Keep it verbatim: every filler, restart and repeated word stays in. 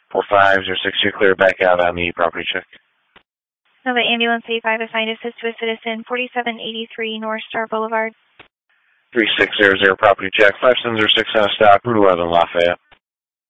four five zero six, you're clear back out on the property check. Nova Ambulance A five assigned assist to a citizen, forty-seven eighty-three North Star Boulevard. three six zero zero, property check, five seven zero six on a stop, Route eleven, Lafayette.